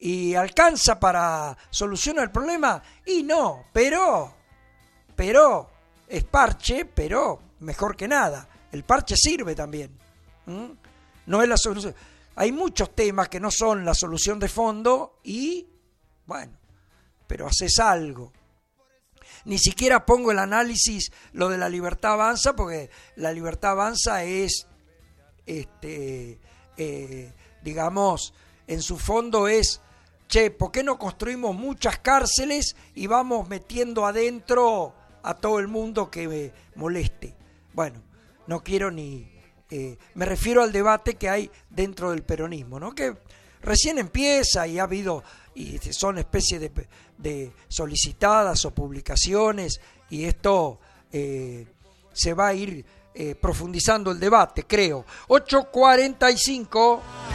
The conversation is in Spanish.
¿Y alcanza para solucionar el problema? Y no, pero es parche, pero mejor que nada. El parche sirve también. No es la solución. Hay muchos temas que no son la solución de fondo y, bueno, pero haces algo. Ni siquiera pongo el análisis, lo de la libertad avanza, porque la libertad avanza es, digamos, en su fondo es, ¿por qué no construimos muchas cárceles y vamos metiendo adentro a todo el mundo que me moleste? Bueno, no quiero ni... me refiero al debate que hay dentro del peronismo, ¿no? Que recién empieza y ha habido, y son especies de solicitadas o publicaciones, y esto se va a ir profundizando el debate, creo. 8:45.